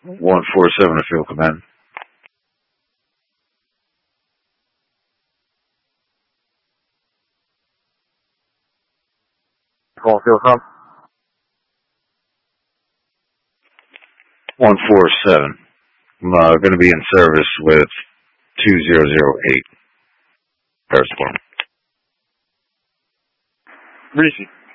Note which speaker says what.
Speaker 1: 147 to field command.
Speaker 2: Call field com.
Speaker 1: 147. I'm going to be in service with 2008. Paris Department.
Speaker 2: Reese.